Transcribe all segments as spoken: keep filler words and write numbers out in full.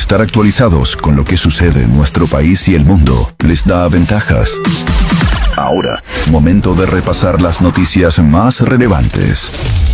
Estar actualizados con lo que sucede en nuestro país y el mundo les da ventajas. Ahora, momento de repasar las noticias más relevantes.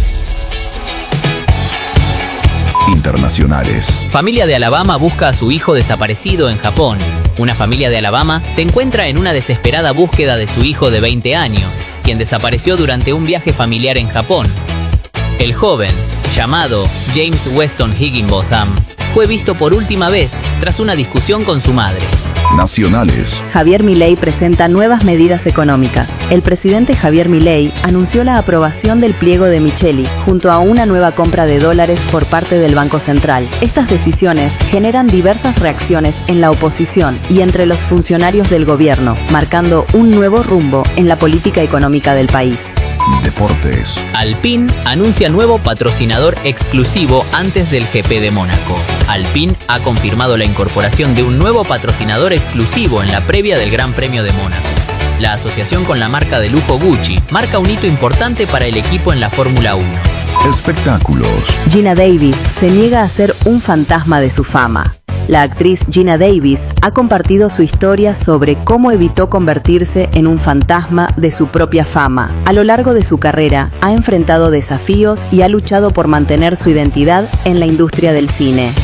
Internacionales. Familia de Alabama busca a su hijo desaparecido en Japón. Una familia de Alabama se encuentra en una desesperada búsqueda de su hijo de veinte años, quien desapareció durante un viaje familiar en Japón. El joven, llamado James Weston Higginbotham, fue visto por última vez tras una discusión con su madre. Nacionales. Javier Milei presenta nuevas medidas económicas. El presidente Javier Milei anunció la aprobación del pliego de Micheli, junto a una nueva compra de dólares por parte del Banco Central. Estas decisiones generan diversas reacciones en la oposición y entre los funcionarios del gobierno, marcando un nuevo rumbo en la política económica del país. Deportes. Alpine anuncia nuevo patrocinador exclusivo antes del G P de Mónaco. Alpine ha confirmado la incorporación de un nuevo patrocinador exclusivo en la previa del Gran Premio de Mónaco. La asociación con la marca de lujo Gucci marca un hito importante para el equipo en la Fórmula uno. Espectáculos. Geena Davis se niega a ser un fantasma de su fama. La actriz Geena Davis ha compartido su historia sobre cómo evitó convertirse en un fantasma de su propia fama. A lo largo de su carrera, ha enfrentado desafíos y ha luchado por mantener su identidad en la industria del cine.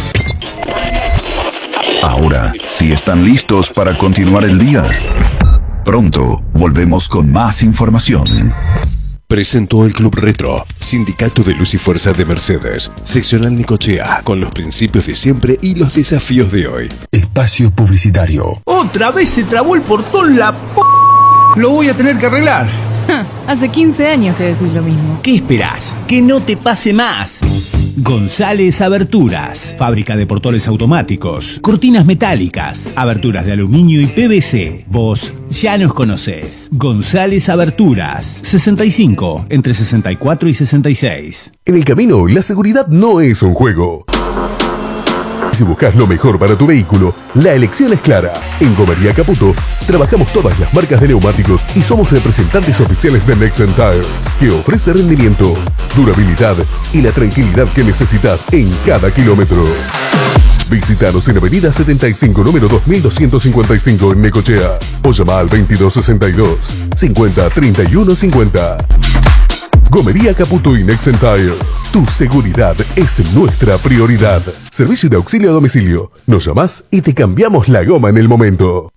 Ahora, si están listos para continuar el día, pronto volvemos con más información. Presentó el Club Retro, Sindicato de Luz y Fuerza de Mercedes, Seccional Necochea, con los principios de siempre y los desafíos de hoy. Espacio publicitario. Otra vez se trabó el portón, la p... Lo voy a tener que arreglar. Hace quince años que decís lo mismo. ¿Qué esperás? Que no te pase más. González Aberturas, fábrica de portones automáticos, cortinas metálicas, aberturas de aluminio y P V C. Vos ya nos conocés. González Aberturas, sesenta y cinco, entre sesenta y cuatro y sesenta y seis. En el camino, la seguridad no es un juego. Si buscas lo mejor para tu vehículo, la elección es clara. En Gomería Caputo trabajamos todas las marcas de neumáticos y somos representantes oficiales de Nexen Tire, que ofrece rendimiento, durabilidad y la tranquilidad que necesitas en cada kilómetro. Visítanos en Avenida setenta y cinco, número dos mil doscientos cincuenta y cinco en Necochea, o llama al veintidós sesenta y dos, cincuenta, treinta y uno cincuenta. Gomería Caputo y Nexen Tire. Tu seguridad es nuestra prioridad. Servicio de auxilio a domicilio. Nos llamás y te cambiamos la goma en el momento.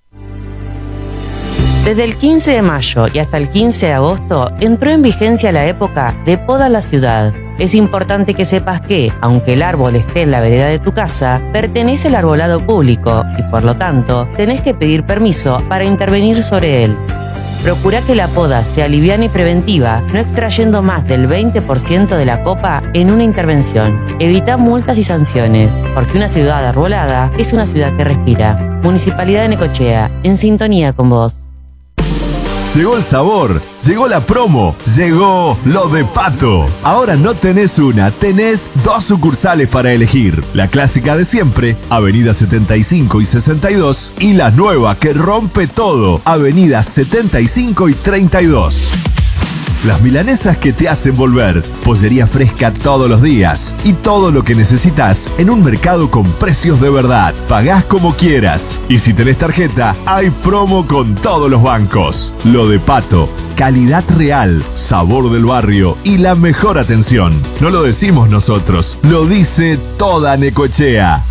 Desde el quince de mayo y hasta el quince de agosto entró en vigencia la época de poda la ciudad. Es importante que sepas que, aunque el árbol esté en la vereda de tu casa, pertenece al arbolado público y por lo tanto tenés que pedir permiso para intervenir sobre él. Procura que la poda sea liviana y preventiva, no extrayendo más del veinte por ciento de la copa en una intervención. Evita multas y sanciones, porque una ciudad arbolada es una ciudad que respira. Municipalidad de Necochea, en sintonía con vos. Llegó el sabor, llegó la promo, llegó lo de Pato. Ahora no tenés una, tenés dos sucursales para elegir. La clásica de siempre, Avenida setenta y cinco y sesenta y dos, y la nueva que rompe todo, Avenida setenta y cinco y treinta y dos. Las milanesas que te hacen volver, pollería fresca todos los días y todo lo que necesitas en un mercado con precios de verdad. Pagás como quieras y si tenés tarjeta, hay promo con todos los bancos. Lo de Pato, calidad real, sabor del barrio y la mejor atención. No lo decimos nosotros, lo dice toda Necochea.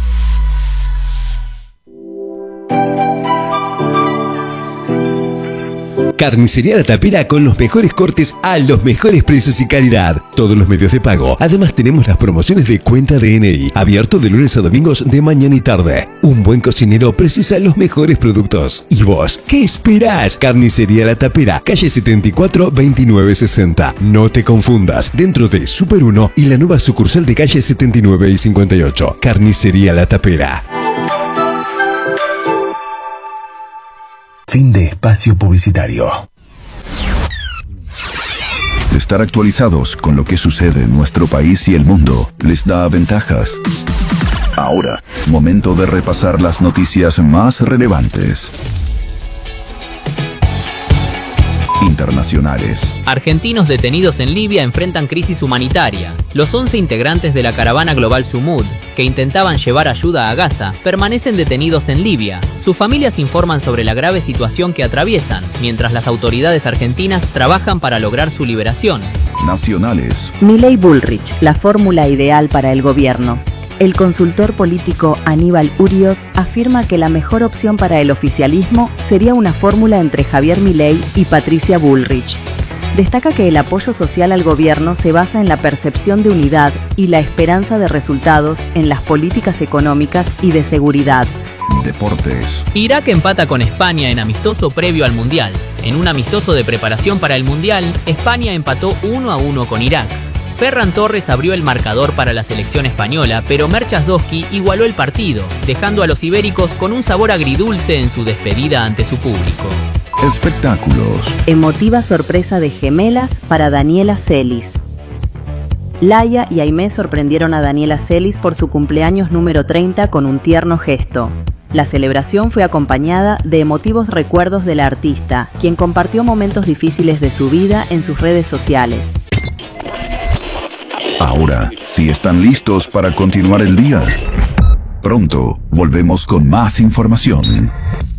Carnicería La Tapera con los mejores cortes a los mejores precios y calidad. Todos los medios de pago. Además tenemos las promociones de cuenta de N I. Abierto de lunes a domingos de mañana y tarde. Un buen cocinero precisa los mejores productos. ¿Y vos? ¿Qué esperás? Carnicería La Tapera, calle setenta y cuatro, veintinueve sesenta. No te confundas. Dentro de Super uno y la nueva sucursal de calle setenta y nueve y cincuenta y ocho. Carnicería La Tapera. Fin de espacio publicitario. Estar actualizados con lo que sucede en nuestro país y el mundo les da ventajas. Ahora, momento de repasar las noticias más relevantes. Internacionales. Argentinos detenidos en Libia enfrentan crisis humanitaria. Los once integrantes de la caravana global Sumud que intentaban llevar ayuda a Gaza, permanecen detenidos en Libia. Sus familias informan sobre la grave situación que atraviesan, mientras las autoridades argentinas trabajan para lograr su liberación. Nacionales. Milei Bullrich, la fórmula ideal para el gobierno. El consultor político Aníbal Urios afirma que la mejor opción para el oficialismo sería una fórmula entre Javier Milei y Patricia Bullrich. Destaca que el apoyo social al gobierno se basa en la percepción de unidad y la esperanza de resultados en las políticas económicas y de seguridad. Deportes. Irak empata con España en amistoso previo al Mundial. En un amistoso de preparación para el Mundial, España empató uno a uno con Irak. Ferran Torres abrió el marcador para la selección española, pero Merchasdowski igualó el partido, dejando a los ibéricos con un sabor agridulce en su despedida ante su público. Espectáculos. Emotiva sorpresa de gemelas para Daniela Celis. Laia y Aimé sorprendieron a Daniela Celis por su cumpleaños número treinta con un tierno gesto. La celebración fue acompañada de emotivos recuerdos de la artista, quien compartió momentos difíciles de su vida en sus redes sociales. Ahora, si están listos para continuar el día, pronto volvemos con más información.